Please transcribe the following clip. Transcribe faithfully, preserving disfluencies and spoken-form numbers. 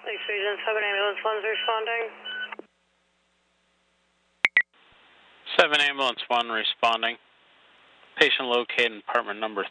Six Region seven ambulance one's responding. seven ambulance one responding. Patient located in apartment number